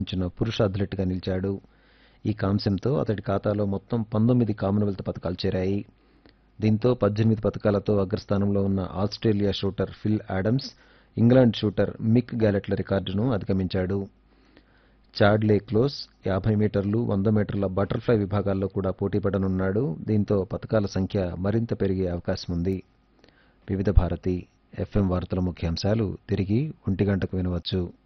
సాధించిన పురుష అథ్లెట్గా నిలిచాడు. ఈ కాంస్యంతో అతడి ఖాతాలో మొత్తం 19 కామన్వెల్త్ పతకాలు చేరాయి. దీంతో 18 పతకాలతో అగ్రస్థానంలో ఉన్న Australia shooter fill Adams England shooter మిక్ గ్యాలెట్ల రికార్డును అధిగమించాడు. చాడ్ క్లోస్ 50 మీటర్లు, 100 మీటర్ల బటర్ఫ్లై విభాగాల్లో కూడా పోటీపడనున్నాడు. దీంతో పతకాల సంఖ్య మరింత పెరిగే అవకాశం ఉంది. వివిధ భారతి ఎఫ్ఎం వార్తల ముఖ్యాంశాలు తిరిగి 1 గంటకు వినవచ్చు.